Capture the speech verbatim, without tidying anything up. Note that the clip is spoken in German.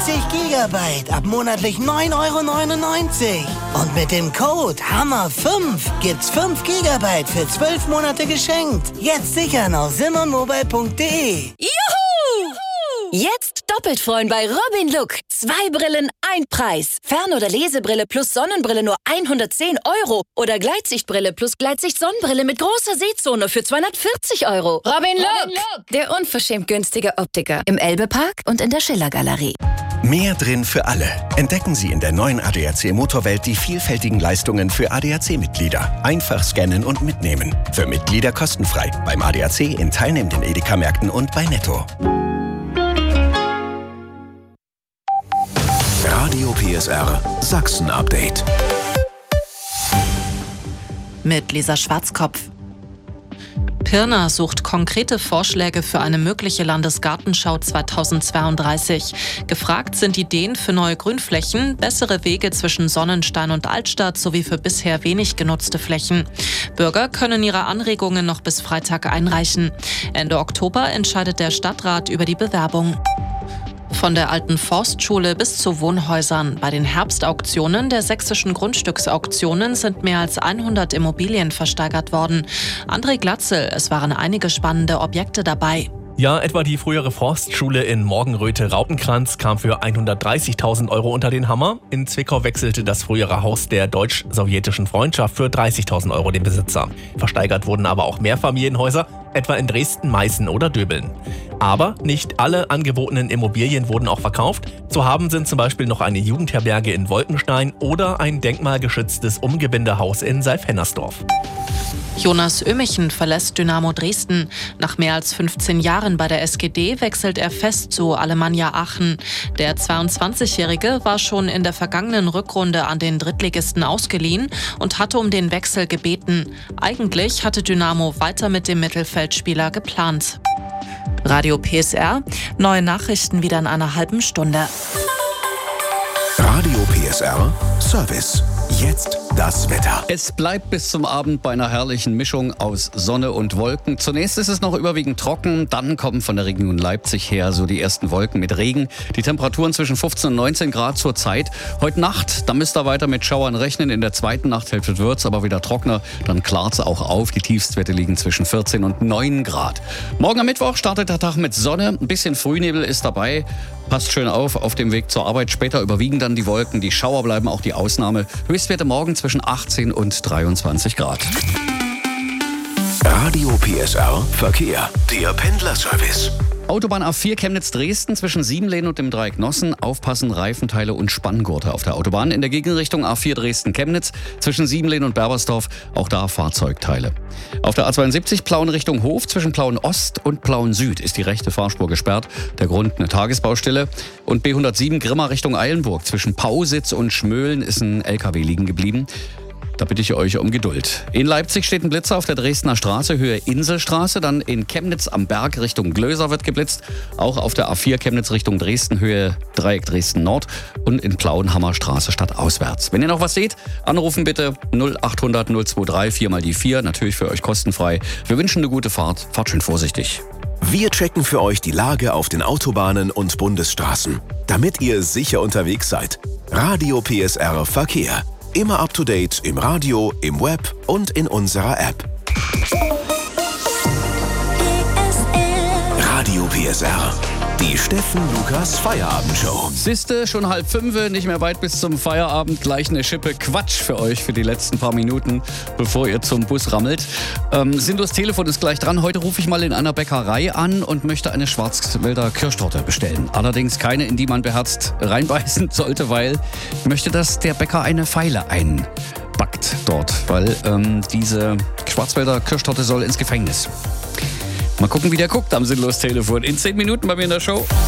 dreißig Gigabyte ab monatlich neun Euro neunundneunzig. Und mit dem Code Hammer fünf gibt's fünf Gigabyte für zwölf Monate geschenkt. Jetzt sichern auf simonmobile punkt de. Juhu! Jetzt doppelt freuen bei Robin Look. Zwei Brillen, ein Preis. Fern- oder Lesebrille plus Sonnenbrille nur hundertzehn Euro. Oder Gleitsichtbrille plus Gleitsicht-Sonnenbrille mit großer Sehzone für zweihundertvierzig Euro. Robin Look, der unverschämt günstige Optiker. Im Elbe-Park und in der Schiller-Galerie. Mehr drin für alle. Entdecken Sie in der neuen A D A C Motorwelt die vielfältigen Leistungen für A D A C-Mitglieder. Einfach scannen und mitnehmen. Für Mitglieder kostenfrei. Beim A D A C in teilnehmenden Edeka-Märkten und bei Netto. Radio P S R Sachsen-Update. Mit Lisa Schwarzkopf. Pirna sucht konkrete Vorschläge für eine mögliche Landesgartenschau zweitausendzweiunddreißig. Gefragt sind Ideen für neue Grünflächen, bessere Wege zwischen Sonnenstein und Altstadt sowie für bisher wenig genutzte Flächen. Bürger können ihre Anregungen noch bis Freitag einreichen. Ende Oktober entscheidet der Stadtrat über die Bewerbung. Von der alten Forstschule bis zu Wohnhäusern. Bei den Herbstauktionen der sächsischen Grundstücksauktionen sind mehr als hundert Immobilien versteigert worden. André Glatzel, es waren einige spannende Objekte dabei. Ja, etwa die frühere Forstschule in Morgenröthe-Raupenkranz kam für hundertdreißigtausend Euro unter den Hammer. In Zwickau wechselte das frühere Haus der deutsch-sowjetischen Freundschaft für dreißigtausend Euro den Besitzer. Versteigert wurden aber auch Mehrfamilienhäuser, etwa in Dresden, Meißen oder Döbeln. Aber nicht alle angebotenen Immobilien wurden auch verkauft. Zu haben sind zum Beispiel noch eine Jugendherberge in Wolkenstein oder ein denkmalgeschütztes Umgebindehaus in Seilfennersdorf. Jonas Ömichen verlässt Dynamo Dresden. Nach mehr als fünfzehn Jahren bei der S G D wechselt er fest zu Alemannia Aachen. Der zweiundzwanzigjährige war schon in der vergangenen Rückrunde an den Drittligisten ausgeliehen und hatte um den Wechsel gebeten. Eigentlich hatte Dynamo weiter mit dem Mittelfeldspieler geplant. Radio P S R, neue Nachrichten wieder in einer halben Stunde. Radio P S R Service. Jetzt das Wetter. Es bleibt bis zum Abend bei einer herrlichen Mischung aus Sonne und Wolken. Zunächst ist es noch überwiegend trocken, dann kommen von der Region Leipzig her so die ersten Wolken mit Regen. Die Temperaturen zwischen fünfzehn und neunzehn Grad zur Zeit. Heute Nacht, da müsst ihr weiter mit Schauern rechnen. In der zweiten Nachthälfte wird es aber wieder trockener. Dann klart es auch auf. Die Tiefstwerte liegen zwischen vierzehn und neun Grad. Morgen am Mittwoch startet der Tag mit Sonne. Ein bisschen Frühnebel ist dabei. Passt schön auf, auf dem Weg zur Arbeit. Später überwiegen dann die Wolken. Die Schauer bleiben auch die Ausnahme. Höchstwerte morgen zwischen achtzehn und dreiundzwanzig Grad. Radio P S R Verkehr. Der Pendlerservice. Autobahn A vier Chemnitz-Dresden zwischen Siebenlehn und dem Dreieck Nossen. Aufpassen, Reifenteile und Spanngurte auf der Autobahn. In der Gegenrichtung A vier Dresden-Chemnitz zwischen Siebenlehn und Berbersdorf. Auch da Fahrzeugteile. Auf der A zweiundsiebzig Plauen Richtung Hof zwischen Plauen Ost und Plauen Süd ist die rechte Fahrspur gesperrt. Der Grund eine Tagesbaustelle. Und B hundertsieben Grimma Richtung Eilenburg zwischen Pausitz und Schmöhlen ist ein L K W liegen geblieben. Da bitte ich euch um Geduld. In Leipzig steht ein Blitzer auf der Dresdner Straße, Höhe Inselstraße. Dann in Chemnitz am Berg Richtung Glöser wird geblitzt. Auch auf der A vier Chemnitz Richtung Dresden, Höhe Dreieck Dresden Nord. Und in Plauenhammerstraße stadtauswärts. Wenn ihr noch was seht, anrufen bitte null achthundert null drei vier mal die vier. Natürlich für euch kostenfrei. Wir wünschen eine gute Fahrt. Fahrt schön vorsichtig. Wir checken für euch die Lage auf den Autobahnen und Bundesstraßen, damit ihr sicher unterwegs seid. Radio P S R Verkehr. Immer up to date im Radio, im Web und in unserer App. Radio P S R. Die Steffen Lukas Feierabendshow. Siehste, schon halb fünf, nicht mehr weit bis zum Feierabend. Gleich eine Schippe Quatsch für euch für die letzten paar Minuten, bevor ihr zum Bus rammelt. Ähm, Sindus Telefon ist gleich dran. Heute rufe ich mal in einer Bäckerei an und möchte eine Schwarzwälder Kirschtorte bestellen. Allerdings keine, in die man beherzt reinbeißen sollte, weil ich möchte, dass der Bäcker eine Feile einbackt dort. Weil ähm, diese Schwarzwälder Kirschtorte soll ins Gefängnis. Mal gucken, wie der guckt am Sinnlos Telefon. In zehn Minuten bei mir in der Show.